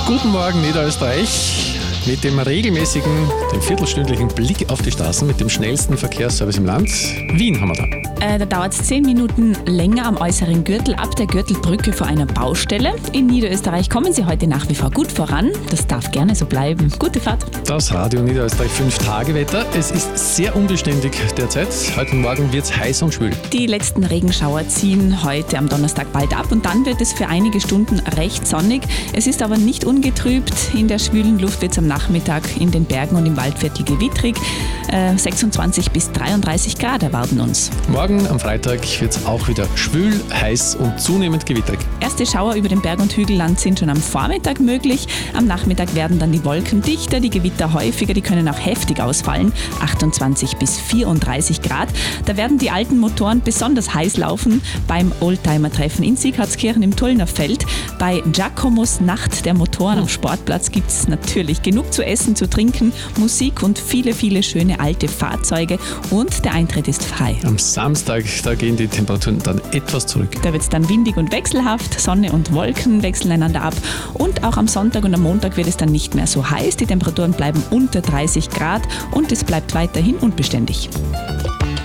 Guten Morgen Niederösterreich mit dem regelmäßigen, dem viertelstündlichen Blick auf die Straßen mit dem schnellsten Verkehrsservice im Land. Wien haben wir da. Da dauert es 10 Minuten länger am äußeren Gürtel ab der Gürtelbrücke vor einer Baustelle. In Niederösterreich kommen Sie heute nach wie vor gut voran. Das darf gerne so bleiben. Gute Fahrt. Das Radio Niederösterreich 5-Tage-Wetter. Es ist sehr unbeständig derzeit. Heute Morgen wird es heiß und schwül. Die letzten Regenschauer ziehen heute am Donnerstag bald ab und dann wird es für einige Stunden recht sonnig. Es ist aber nicht ungetrübt. In der schwülen Luft wird es am Nachmittag in den Bergen und im Waldviertel gewittrig. 26 bis 33 Grad erwarten uns. Morgen am Freitag wird es auch wieder schwül, heiß und zunehmend gewittrig. Erste Schauer über dem Berg- und Hügelland sind schon am Vormittag möglich. Am Nachmittag werden dann die Wolken dichter, die Gewitter häufiger, die können auch heftig ausfallen. 28 bis 34 Grad. Da werden die alten Motoren besonders heiß laufen beim Oldtimer-Treffen in Sieghardskirchen im Tullner Feld. Bei Giacomos Nacht der Motoren am Sportplatz gibt es natürlich genug zu essen, zu trinken, Musik und viele, viele schöne alte Fahrzeuge und der Eintritt ist frei. Am Samstag, da gehen die Temperaturen dann etwas zurück. Da wird es dann windig und wechselhaft, Sonne und Wolken wechseln einander ab und auch am Sonntag und am Montag wird es dann nicht mehr so heiß. Die Temperaturen bleiben unter 30 Grad und es bleibt weiterhin unbeständig.